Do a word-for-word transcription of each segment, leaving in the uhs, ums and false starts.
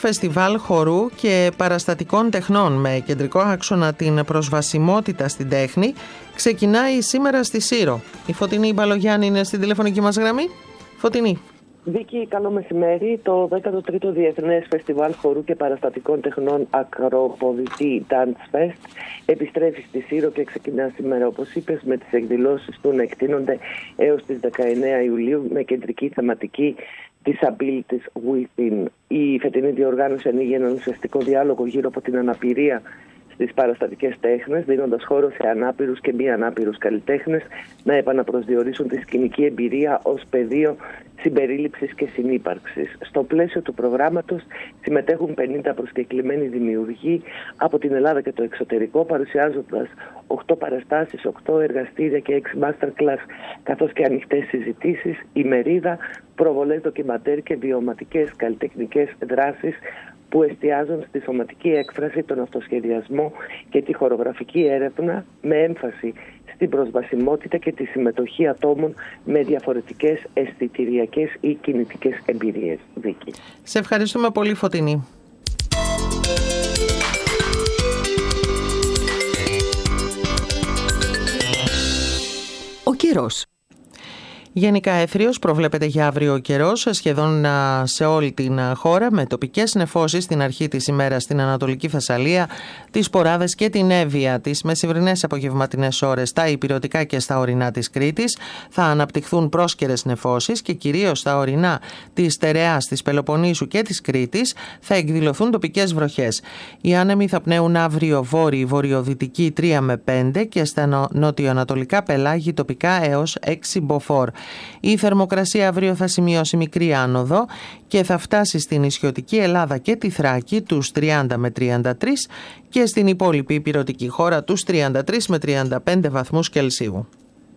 φεστιβάλ χορού και παραστατικών τεχνών με κεντρικό άξονα την προσβασιμότητα στην τέχνη ξεκινάει σήμερα στη Σύρο. Η Φωτεινή Μπαλογιάννη είναι στην τηλεφωνική μας γραμμή. Φωτεινή. Βίκη, καλό μεσημέρι. Το δέκατο τρίτο Διεθνές Φεστιβάλ Χορού και Παραστατικών Τεχνών Ακροποδητή Dance Fest επιστρέφει στη Σύρο και ξεκινά σήμερα, όπως είπες, με τις εκδηλώσεις του να εκτείνονται έως τις δεκαεννέα Ιουλίου με κεντρική θεματική Disabilities Within. Η φετινή διοργάνωση ανοίγει έναν ουσιαστικό διάλογο γύρω από την αναπηρία στις παραστατικές τέχνες, δίνοντας χώρο σε ανάπηρους και μη ανάπηρους καλλιτέχνες να επαναπροσδιορίσουν τη σκηνική εμπειρία ως πεδίο συμπερίληψης και συνύπαρξης. Στο πλαίσιο του προγράμματος συμμετέχουν πενήντα προσκεκλημένοι δημιουργοί από την Ελλάδα και το εξωτερικό, παρουσιάζοντας οκτώ παραστάσεις, οκτώ εργαστήρια και έξι masterclass, καθώς και ανοιχτές συζητήσεις, ημερίδα, προβολές ντοκιμαντέρ και βιωματικές καλλιτεχνικές δράσεις που εστιάζουν στη σωματική έκφραση, τον αυτοσχεδιασμό και τη χορογραφική έρευνα, με έμφαση στην προσβασιμότητα και τη συμμετοχή ατόμων με διαφορετικές αισθητηριακές ή κινητικές εμπειρίες. Βίκη. Σε ευχαριστούμε πολύ, Φωτεινή. Ο καιρός. Γενικά έθριος προβλέπεται για αύριο ο καιρός σχεδόν σε όλη την χώρα, με τοπικές νεφώσεις στην αρχή της ημέρας στην Ανατολική Θεσσαλία, τις Ποράδες και την Εύβοια. Τις μεσημβρινές απογευματινές ώρες στα ηπειρωτικά και στα ορεινά της Κρήτης θα αναπτυχθούν πρόσκαιρες νεφώσεις και κυρίως στα ορεινά της Στερεάς, της Πελοποννήσου και της Κρήτης θα εκδηλωθούν τοπικές βροχές. Οι άνεμοι θα πνέουν αύριο βόρειοι βορειοδυτικοί τρία με πέντε και στα νοτιοανατολικά πελάγη τοπικά έως έξι μποφόρ. Η θερμοκρασία αύριο θα σημειώσει μικρή άνοδο και θα φτάσει στην νησιωτική Ελλάδα και τη Θράκη τους τριάντα με τριάντα τρία και στην υπόλοιπη ηπειρωτική χώρα τους τριάντα τρία με τριάντα πέντε βαθμούς Κελσίου.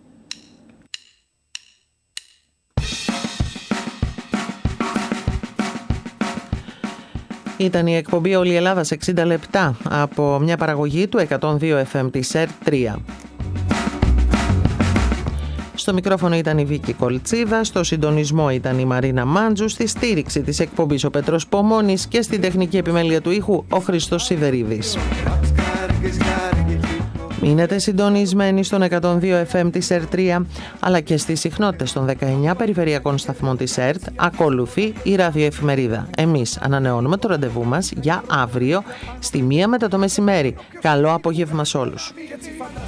Ήταν η εκπομπή Όλη η Ελλάδα σε εξήντα λεπτά από μια παραγωγή του εκατόν δύο εφ εμ της ΕΡΤ τρία. Στο μικρόφωνο ήταν η Βίκη Κολτσίδα, στο συντονισμό ήταν η Μαρίνα Μάντζου, στη στήριξη της εκπομπής ο Πέτρος Πομώνης και στην τεχνική επιμέλεια του ήχου ο Χριστός Σιδερίδης. Μείνετε συντονισμένοι στον εκατόν δύο εφ εμ της ΕΡΤ τρία, αλλά και στις συχνότητες των δεκαεννέα περιφερειακών σταθμών της ΕΡΤ ακολουθεί η ραδιοεφημερίδα. Εμείς ανανεώνουμε το ραντεβού μας για αύριο στη μία μετά το μεσημέρι. Καλό απόγευμα σε όλους.